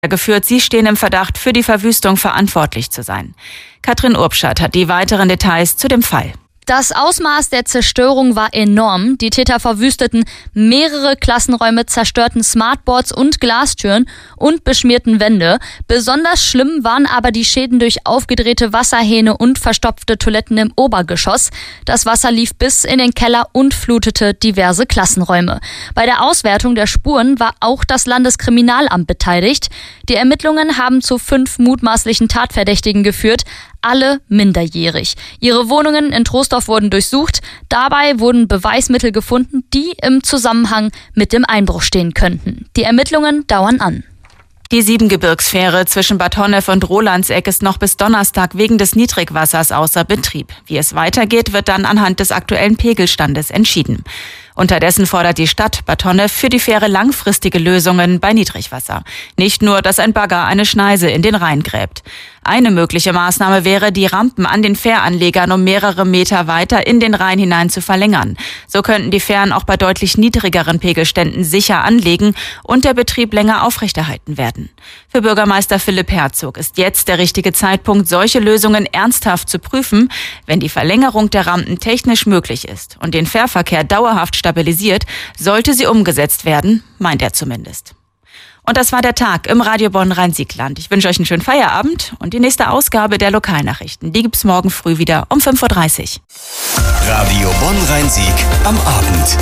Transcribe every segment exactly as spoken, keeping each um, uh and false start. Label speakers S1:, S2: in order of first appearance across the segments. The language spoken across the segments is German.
S1: geführt. Sie stehen im Verdacht, für die Verwüstung verantwortlich zu sein. Katrin Urbschat hat die weiteren Details zu dem Fall.
S2: Das Ausmaß der Zerstörung war enorm. Die Täter verwüsteten mehrere Klassenräume, zerstörten Smartboards und Glastüren und beschmierten Wände. Besonders schlimm waren aber die Schäden durch aufgedrehte Wasserhähne und verstopfte Toiletten im Obergeschoss. Das Wasser lief bis in den Keller und flutete diverse Klassenräume. Bei der Auswertung der Spuren war auch das Landeskriminalamt beteiligt. Die Ermittlungen haben zu fünf mutmaßlichen Tatverdächtigen geführt, alle minderjährig. Ihre Wohnungen in Troisdorf wurden durchsucht. Dabei wurden Beweismittel gefunden, die im Zusammenhang mit dem Einbruch stehen könnten. Die Ermittlungen dauern an.
S1: Die Siebengebirgsfähre zwischen Bad Honnef und Rolandseck ist noch bis Donnerstag wegen des Niedrigwassers außer Betrieb. Wie es weitergeht, wird dann anhand des aktuellen Pegelstandes entschieden. Unterdessen fordert die Stadt Bad Honnef für die Fähre langfristige Lösungen bei Niedrigwasser. Nicht nur, dass ein Bagger eine Schneise in den Rhein gräbt. Eine mögliche Maßnahme wäre, die Rampen an den Fähranlegern um mehrere Meter weiter in den Rhein hinein zu verlängern. So könnten die Fähren auch bei deutlich niedrigeren Pegelständen sicher anlegen und der Betrieb länger aufrechterhalten werden. Für Bürgermeister Philipp Herzog ist jetzt der richtige Zeitpunkt, solche Lösungen ernsthaft zu prüfen. Wenn die Verlängerung der Rampen technisch möglich ist und den Fährverkehr dauerhaft stabilisiert, sollte sie umgesetzt werden, meint er zumindest. Und das war der Tag im Radio Bonn Rhein-Sieg-Land. Ich wünsche euch einen schönen Feierabend und die nächste Ausgabe der Lokalnachrichten, die gibt's morgen früh wieder um fünf Uhr dreißig.
S3: Radio Bonn Rhein-Sieg am Abend.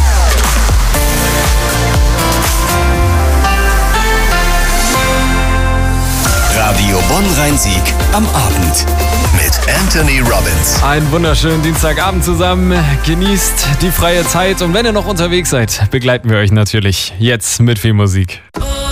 S3: Radio Bonn Rhein-Sieg am Abend mit Anthony Robbins.
S4: Einen wunderschönen Dienstagabend zusammen. Genießt die freie Zeit und wenn ihr noch unterwegs seid, begleiten wir euch natürlich jetzt mit viel Musik.